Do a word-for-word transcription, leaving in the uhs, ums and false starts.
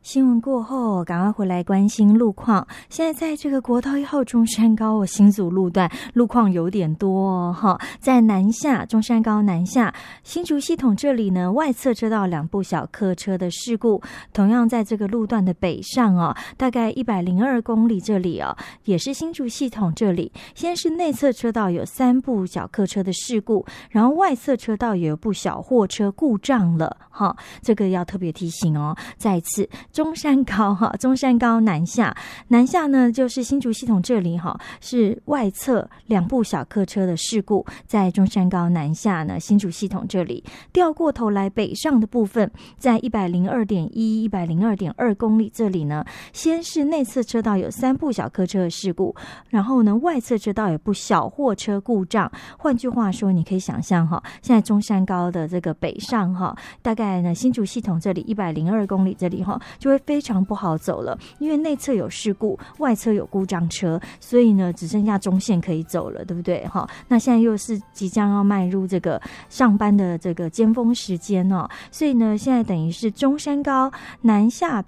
新闻过后赶快回来关心路况。现在在这个国道一号中山高新竹路段路况有点多哦，哈，在南下中山高南下新竹系统这里呢，外侧车道两部小客车的事故。同样在这个路段的北上哦，大概一百零二公里这里哦，也是新竹系统这里，先是内侧车道有三部小客车的事故，然后外侧车道也有部小货车故障了哈，这个要特别提醒哦。再一次中山高哈，中山高南下，南下呢就是新竹系统这里哈，是外侧两部小客车的事故，在中山高南下呢，新竹系统这里掉过头来北上的部分，在一百零二点一、一百零二点二公里这里呢，先是内侧车道有三部小客车的事故，然后呢外侧车道有部小货车故障。换句话说，你可以想象哈，现在中山高的这个北上哈，大概呢新竹系统这里一百零二公里这里哈，就会非常不好走了，因为内侧有事故，外侧有故障车，所以呢只剩下中线可以走了，对不对哈？那现在又是即将要迈入这个上班的这个尖峰时间哦，所以呢现在等于是中山高南下